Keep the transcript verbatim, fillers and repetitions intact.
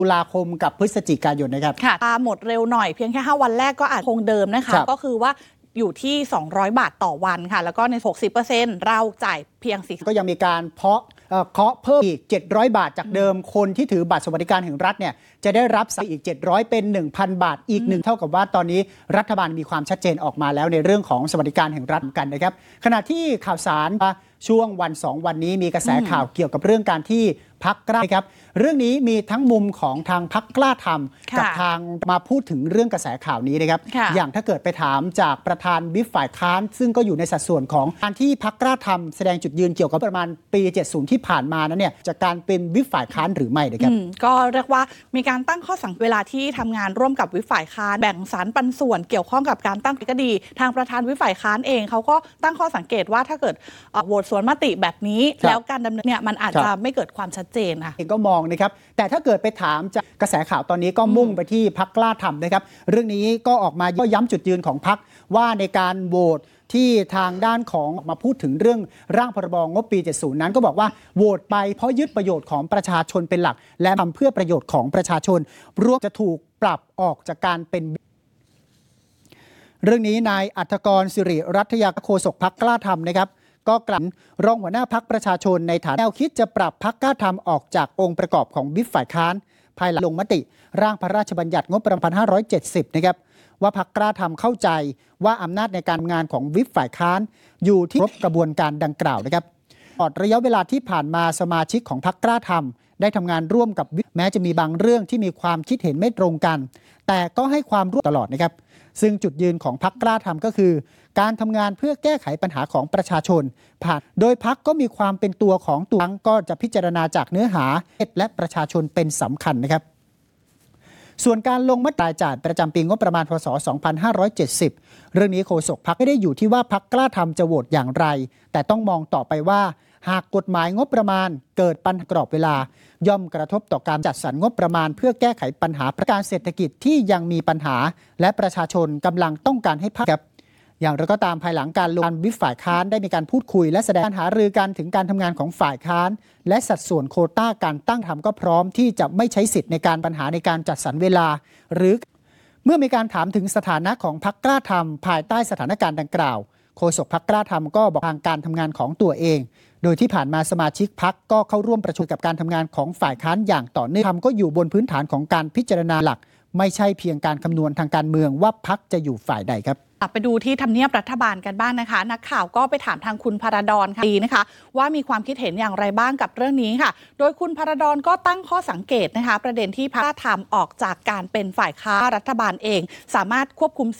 ตุลาคมกับพฤศจิกายนนะครับค่ะตาหมดเร็วหน่อยเพียงแค่ห้าวันแรกก็อาจคงเดิมนะคะก็คือว่าอยู่ที่สองร้อยบาทต่อวันค่ะแล้วก็ใน หกสิบเปอร์เซ็นต์ เราจ่ายเพียงสี่ก็ยังมีการเพาะเคาะเพิ่มอีกเจ็ดร้อยบาทจากเดิมคนที่ถือบัตรสวัสดิการแห่งรัฐเนี่ยจะได้รับอีกเจ็ดร้อยเป็น หนึ่งพัน บาทอีกหนึ่งเท่ากับว่าตอนนี้รัฐบาลมีความชัดเจนออกมาแล้วในเรื่องของสวัสดิการแห่งรัฐกันนะครับขณะที่ข่าวสารช่วงวันสองวันนี้มีกระแสข่าวเกี่ยวกับเรื่องการที่พรรคกล้าครับเรื่องนี้มีทั้งมุมของทางพรรคกล้าทำกับทางมาพูดถึงเรื่องกระแสข่าวนี้นะครับอย่างถ้าเกิดไปถามจากประธานวิปฝ่ายค้านซึ่งก็อยู่ในสัดส่วนของการที่พรรคกล้าทำแสดงจุดยืนเกี่ยวกับประมาณปีเจ็ดสิบที่ผ่านมานั้นเนี่ยจากการเป็นวิปฝ่ายค้านหรือไม่นะครับก็เรียกว่ามีการตั้งข้อสังเกตเวลาที่ทำงานร่วมกับวิปฝ่ายค้านแบ่งสรรปันส่วนเกี่ยวข้องกับการตั้งก็ดีทางประธานวิปฝ่ายค้านเองเขาก็ตั้งข้อสังเกตว่าถ้าเกิดโหวตสวนมติแบบนี้แล้วการดำเนินเนี่ยมันอาจจะไม่เกิดความชัดเจนนะก็มองนะครับแต่ถ้าเกิดไปถามจากกระแสข่าวตอนนี้ก็มุ่งไปที่พรรคกล้าทำนะครับเรื่องนี้ก็ออกมาย้ำจุดยืนของพรรคว่าในการโหวตที่ทางด้านของมาพูดถึงเรื่องร่างพรบงบปีเจ็ดสิบนั้นก็บอกว่าโหวตไปเพราะยึดประโยชน์ของประชาชนเป็นหลักและทำเพื่อประโยชน์ของประชาชนรวมจะถูกปรับออกจากการเป็นเรื่องนี้นายอัฐกรศิริรัตยาโฆษกพรรคกล้าทำนะครับก็กล่าวรองหัวหน้าพรรคประชาชนในฐานะแนวคิดจะปรับพรรคกล้าทำออกจากองค์ประกอบของวิปฝ่ายค้านภายหลังลงมติร่างพระราชบัญญัติงบประมาณห้าร้อยเจ็ดสิบนะครับว่าพรรคกล้าทำเข้าใจว่าอำนาจในการทำงานของวิปฝ่ายค้านอยู่ที่ครบกระบวนการดังกล่าวนะครับตลอดระยะเวลาที่ผ่านมาสมาชิกของพรรคกล้าทำได้ทำงานร่วมกับวิปแม้จะมีบางเรื่องที่มีความคิดเห็นไม่ตรงกันแต่ก็ให้ความร่วมตลอดนะครับซึ่งจุดยืนของพรรคกล้าทำก็คือการทำงานเพื่อแก้ไขปัญหาของประชาชนผ่านโดยพรรคก็มีความเป็นตัวของตัวก็จะพิจารณาจากเนื้อหาและประชาชนเป็นสำคัญนะครับส่วนการลงมติรายจ่ายประจำปีงบประมาณพ.ศ. สองพันห้าร้อยเจ็ดสิบเรื่องนี้โฆษกพรรคไม่ได้อยู่ที่ว่าพรรคกล้าทำจะโหวตอย่างไรแต่ต้องมองต่อไปว่าหากกฎหมายงบประมาณเกิดปัญหากรอบเวลาย่อมกระทบต่อการจัดสรรงบประมาณเพื่อแก้ไขปัญหาประการเศรษฐกิจที่ยังมีปัญหาและประชาชนกำลังต้องการให้พรรคอย่างไรก็ตามภายหลังการลงวิปฝ่ายค้านได้มีการพูดคุยและแสดงหารือกันถึงการทำงานของฝ่ายค้านและสัดส่วนโควต้าการตั้งทำก็พร้อมที่จะไม่ใช้สิทธิ์ในการปัญหาในการจัดสรรเวลาหรือเมื่อมีการถามถึงสถานะของพรรคกล้าทำภายใต้สถานการณ์ดังกล่าวโฆษกพรรคกล้าทำก็บอกทางการทำงานของตัวเองโดยที่ผ่านมาสมาชิกพรรคก็เข้าร่วมประชุมกับการทำงานของฝ่ายค้านอย่างต่อเนื่องทำก็อยู่บนพื้นฐานของการพิจารณาหลักไม่ใช่เพียงการคำนวณทางการเมืองว่าพรรคจะอยู่ฝ่ายใดครับไปดูที่ทำเนียบรัฐบาลกันบ้างนะคะนักข่าวก็ไปถามทางคุณพระดอนค่ะดีนะคะว่ามีความคิดเห็นอย่างไรบ้างกับเรื่องนี้ค่ะโดยคุณพระดอนก็ตั้งข้อสังเกตนะคะประเด็นที่พรรคทำออกจากการเป็นฝ่ายค้านรัฐบาลเองสามารถควบคุม